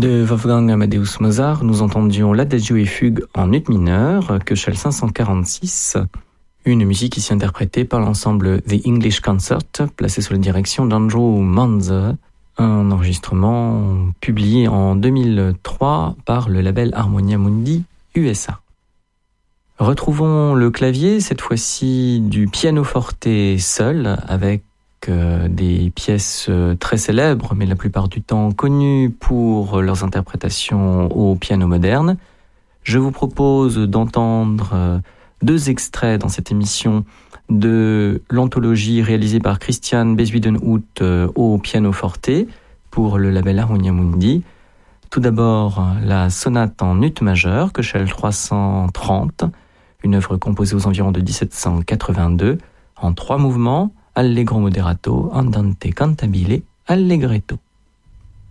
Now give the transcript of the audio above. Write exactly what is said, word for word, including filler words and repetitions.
De Wolfgang Amadeus Mozart, nous entendions l'Adagio et Fugue en ut mineur, Köchel cinq cent quarante-six, une musique ici interprétée par l'ensemble The English Concert, placé sous la direction d'Andrew Manze, un enregistrement publié en deux mille trois par le label Harmonia Mundi U S A. Retrouvons le clavier, cette fois-ci du pianoforte seul, avec euh, des pièces très célèbres, mais la plupart du temps connues pour leurs interprétations au piano moderne. Je vous propose d'entendre euh, deux extraits dans cette émission de l'anthologie réalisée par Christian Bezuidenhout euh, au pianoforte pour le label Harmonia Mundi. Tout d'abord, la sonate en ut majeur, Köchel trois cent trente, une œuvre composée aux environs de dix-sept cent quatre-vingt-deux, en trois mouvements, allegro moderato, andante cantabile, allegretto.